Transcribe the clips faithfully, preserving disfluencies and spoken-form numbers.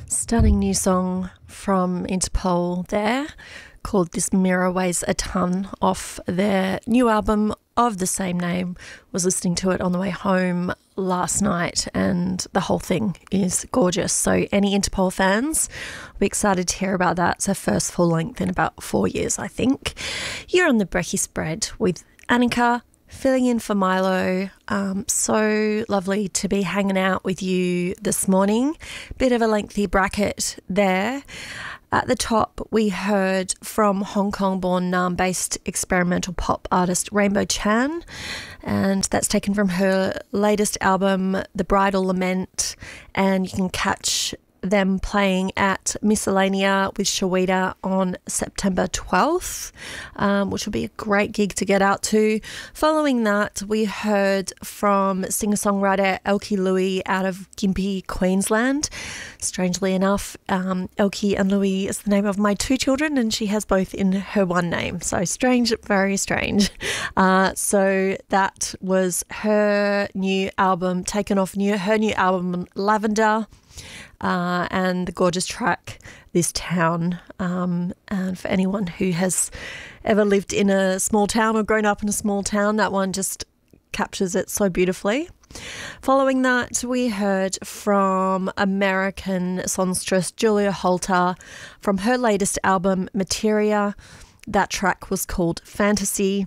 Stunning new song from Interpol there called This Mirror Weighs a Ton off their new album of the same name. Was listening to it on the way home last night and the whole thing is gorgeous. So any Interpol fans will be excited to hear about that. It's their first full length in about four years, I think. You're on the Brekkie Spread with Annika, filling in for Milo. Um, so lovely to be hanging out with you this morning. Bit of a lengthy bracket there. At the top, we heard from Hong Kong-born Nam-based experimental pop artist Rainbow Chan, and that's taken from her latest album, The Bridal Lament, and you can catch them playing at Miscellanea with Shawita on September twelfth, um, which will be a great gig to get out to. Following that, we heard from singer-songwriter Elkie Louie out of Gympie, Queensland. Strangely enough, um, Elkie and Louie is the name of my two children, and she has both in her one name. So strange, very strange. Uh, so that was her new album, taken off new her new album, Lavender. Uh, and the gorgeous track, This Town. Um, and for anyone who has ever lived in a small town or grown up in a small town, that one just captures it so beautifully. Following that, we heard from American songstress Julia Holter from her latest album, Materia. That track was called Fantasy.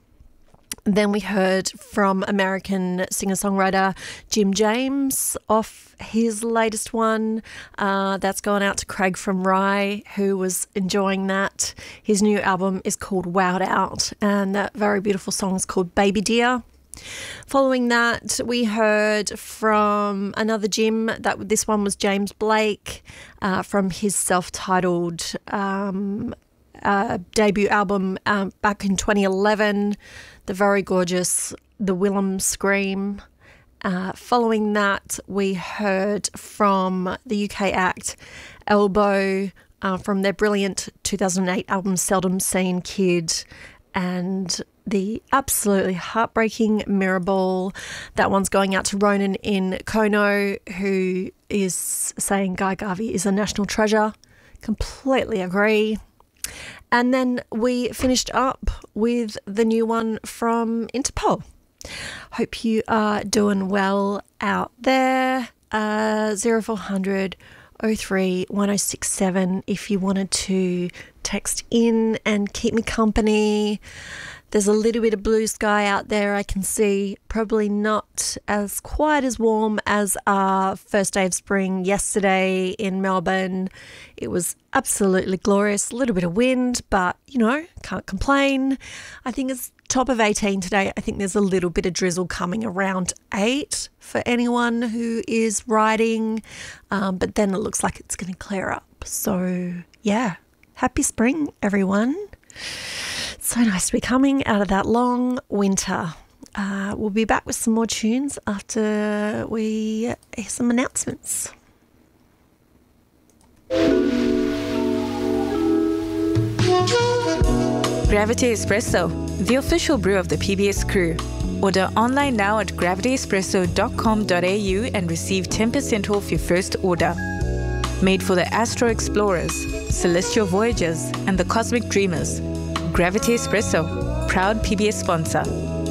Then we heard from American singer-songwriter Jim James off his latest one. Uh, that's gone out to Craig from Rye, who was enjoying that. His new album is called Wowed Out, and that very beautiful song is called Baby Dear. Following that, we heard from another Jim. That this one was James Blake uh, from his self-titled um, uh, debut album um, back in twenty eleven. The very gorgeous The Willem Scream. Uh, following that, we heard from the U K act Elbow uh, from their brilliant two thousand eight album Seldom Seen Kid, and the absolutely heartbreaking Mirrorball. That one's going out to Ronan in Kono, who is saying Guy Garvey is a national treasure. Completely agree. And then we finished up with the new one from Interpol. Hope you are doing well out there. Uh, zero four hundred oh three one oh six seven if you wanted to text in and keep me company. There's a little bit of blue sky out there I can see. Probably not as quite as warm as our first day of spring yesterday in Melbourne. It was absolutely glorious. A little bit of wind, but, you know, can't complain. I think it's top of eighteen today. I think there's a little bit of drizzle coming around eight for anyone who is riding. Um, but then it looks like it's going to clear up. So, yeah, happy spring, everyone. So nice to be coming out of that long winter. Uh, we'll be back with some more tunes after we hear some announcements. Gravity Espresso, the official brew of the P B S crew. Order online now at gravity espresso dot com dot a u and receive ten percent off your first order. Made for the Astro Explorers, Celestial Voyagers, and the Cosmic Dreamers. Gravity Espresso, proud P B S sponsor.